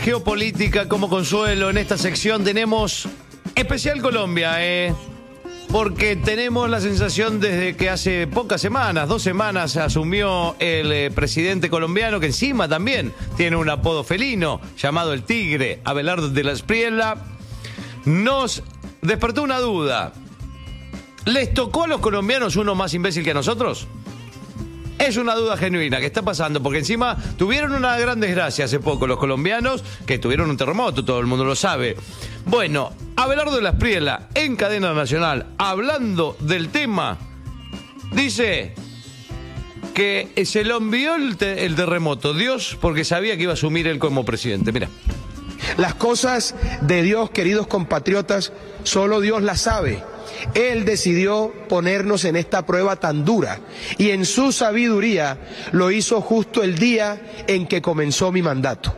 Geopolítica como consuelo. En esta sección tenemos especial Colombia, porque tenemos la sensación desde que hace pocas semanas, 2 semanas, asumió el presidente colombiano, que encima también tiene un apodo felino, llamado el Tigre, Abelardo de la Espriella. Nos despertó una duda. ¿Les tocó a los colombianos uno más imbécil que a nosotros? Es una duda genuina que está pasando, porque encima tuvieron una gran desgracia hace poco los colombianos, que tuvieron un terremoto, todo el mundo lo sabe. Bueno, Abelardo de la Espriella, en cadena nacional, hablando del tema, dice que se lo envió el terremoto Dios porque sabía que iba a asumir él como presidente. Mira. Las cosas de Dios, queridos compatriotas, solo Dios las sabe. Él decidió ponernos en esta prueba tan dura y en su sabiduría lo hizo justo el día en que comenzó mi mandato.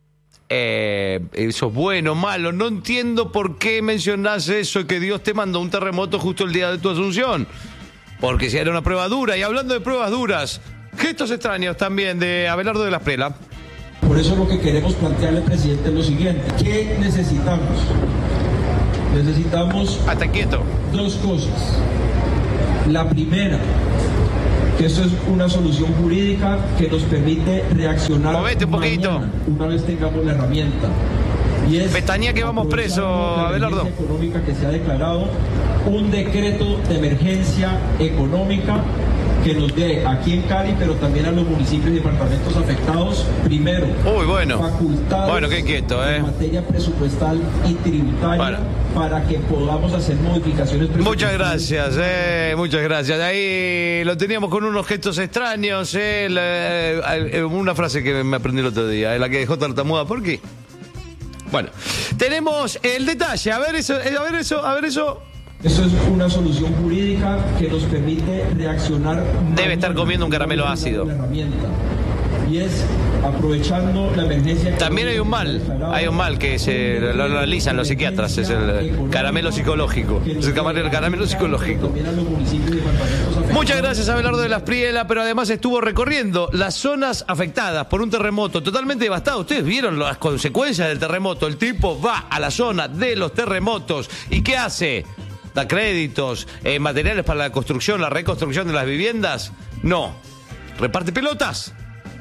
Eso es bueno, malo. No entiendo por qué mencionás eso, que Dios te mandó un terremoto justo el día de tu asunción. Porque si era una prueba dura. Y hablando de pruebas duras, gestos extraños también de Abelardo de la Espriella. Por eso lo que queremos plantearle al presidente es lo siguiente. ¿Qué necesitamos? Necesitamos hasta quieto. 2 cosas. La primera, que esto es una solución jurídica que nos permite reaccionar un poquito mañana, una vez tengamos la herramienta. Y es pestaña que vamos preso, Abelardo. Económica que se ha declarado, un decreto de emergencia económica que nos dé aquí en Cali, pero también a los municipios y departamentos afectados, primero, facultades bueno, qué quieto, en materia presupuestal y tributaria para que podamos hacer modificaciones presupuestales. Muchas gracias. Ahí lo teníamos con unos gestos extraños, una frase que me aprendí el otro día, la que dejó tartamuda, ¿por qué? Bueno, tenemos el detalle, a ver eso. Eso es una solución jurídica que nos permite reaccionar. Debe estar comiendo un caramelo ácido. Y es aprovechando la emergencia. También hay un mal que lo analizan los psiquiatras, es el caramelo psicológico. Es el caramelo psicológico. Muchas gracias, Abelardo de la Espriella, pero además estuvo recorriendo las zonas afectadas por un terremoto totalmente devastado. Ustedes vieron las consecuencias del terremoto. El tipo va a la zona de los terremotos y ¿qué hace? ¿Da créditos, materiales para la construcción, la reconstrucción de las viviendas? No. ¿Reparte pelotas?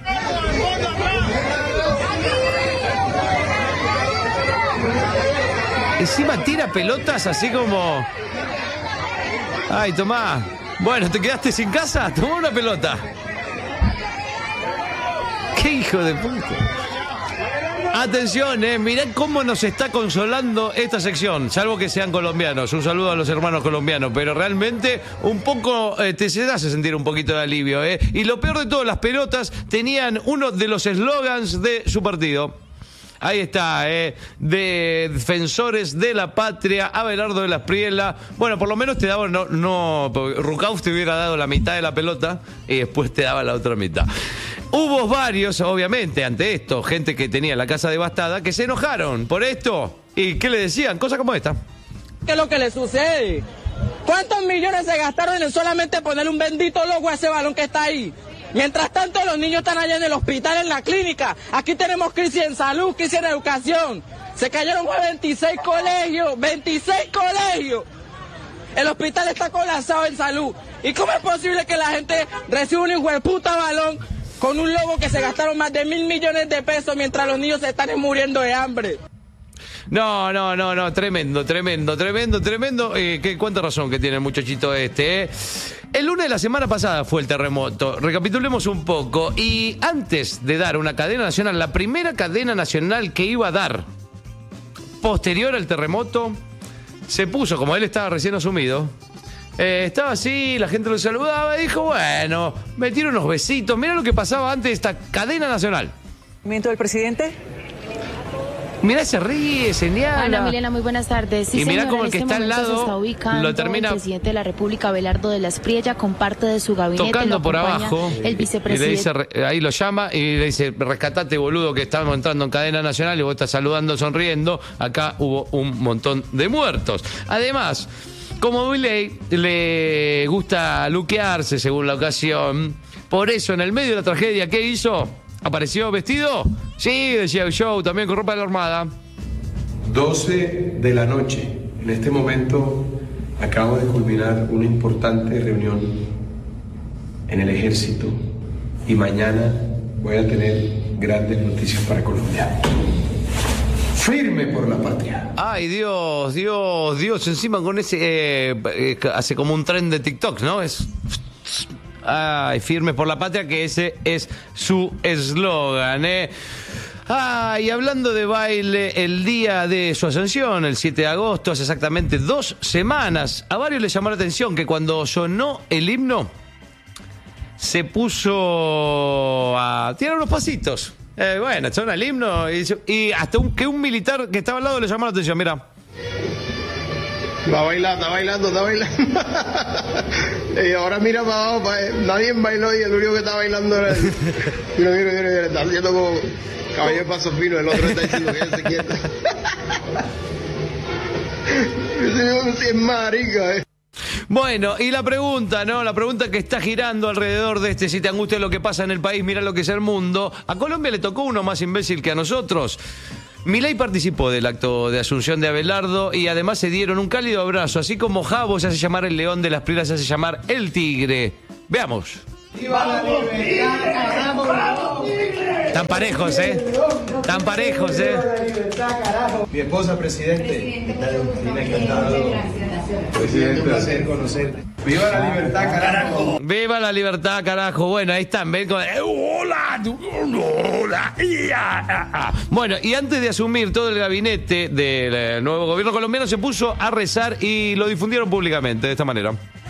Encima tira pelotas así como... Ay, tomá. Bueno, ¿te quedaste sin casa? Tomá una pelota. ¡Qué hijo de puta! Atención, mirá cómo nos está consolando esta sección, salvo que sean colombianos. Un saludo a los hermanos colombianos, pero realmente un poco te hace sentir un poquito de alivio, Y lo peor de todo, las pelotas tenían uno de los eslogans de su partido. Ahí está, de defensores de la patria, Abelardo de la Espriella. Bueno, por lo menos te daba, Rucauf te hubiera dado la mitad de la pelota y después te daba la otra mitad. Hubo varios, obviamente, ante esto, gente que tenía la casa devastada, que se enojaron por esto. ¿Y qué le decían? Cosas como esta. ¿Qué es lo que le sucede? ¿Cuántos millones se gastaron en solamente ponerle un bendito logo a ese balón que está ahí? Mientras tanto, los niños están allá en el hospital, en la clínica. Aquí tenemos crisis en salud, crisis en educación. Se cayeron 26 colegios, 26 colegios. El hospital está colapsado en salud. ¿Y cómo es posible que la gente reciba un hijueputa balón con un logo que se gastaron más de 1.000 millones de pesos mientras los niños se están muriendo de hambre? No, tremendo. Cuánta razón que tiene el muchachito este, El lunes de la semana pasada fue el terremoto. Recapitulemos un poco. Y antes de dar una cadena nacional, la primera cadena nacional que iba a dar posterior al terremoto, se puso, como él estaba recién asumido, estaba así, la gente lo saludaba y dijo, bueno, me tiro unos besitos. Mira lo que pasaba antes de esta cadena nacional. ¿Movimiento del presidente? Mirá, se ríe, señala. Ana Milena, muy buenas tardes. Sí, y mirá cómo el que este está al lado está ubicando lo termina... El presidente de la República, Abelardo de la Espriella, con parte de su gabinete. Tocando por abajo. El vicepresidente. Y le dice, ahí lo llama y le dice, rescatate, boludo, que estamos entrando en cadena nacional y vos estás saludando, sonriendo. Acá hubo un montón de muertos. Además, como Milei le gusta luquearse según la ocasión, por eso en el medio de la tragedia, ¿qué hizo? ¿Apareció vestido? Sí, decía el show, también con ropa de la Armada. 12 de la noche. En este momento acabo de culminar una importante reunión en el ejército y mañana voy a tener grandes noticias para Colombia. Firme por la patria. Ay, Dios, encima con ese, hace como un tren de TikTok, ¿no? Ay, firme por la patria, que ese es su eslogan, y hablando de baile, el día de su ascensión, el 7 de agosto, hace exactamente 2 semanas, a varios les llamó la atención que cuando sonó el himno, se puso a tirar unos pasitos. Bueno, suena el himno y hasta que un militar que estaba al lado le llamó la atención, mira. Está bailando. Y ahora mira para abajo, nadie bailó y el único que está bailando era él. Mira, está haciendo como caballo de paso fino, el otro está diciendo que él se quieta. Es marica, Bueno, y la pregunta, ¿no? La pregunta que está girando alrededor de si te angustia lo que pasa en el país, mira lo que es el mundo. A Colombia le tocó uno más imbécil que a nosotros. Milei participó del acto de asunción de Abelardo y además se dieron un cálido abrazo, así como Javo se hace llamar el león de las prieras, se hace llamar el tigre. Veamos. ¡Viva la libertad, carajo! Tan parejos, Tan parejos, Mi esposa, presidente. Presidente, un placer conocerte. ¡Viva la libertad, carajo! ¡Viva la libertad, carajo! Bueno, ahí están, ven con... ¡Hola! Bueno, y antes de asumir todo el gabinete del nuevo gobierno colombiano, se puso a rezar y lo difundieron públicamente de esta manera.